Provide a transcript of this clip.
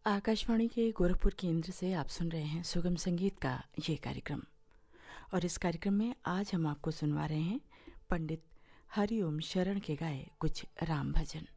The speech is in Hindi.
आकाशवाणी के गोरखपुर केंद्र से आप सुन रहे हैं सुगम संगीत का ये कार्यक्रम। और इस कार्यक्रम में आज हम आपको सुनवा रहे हैं पंडित हरिओम शरण के गाए कुछ राम भजन।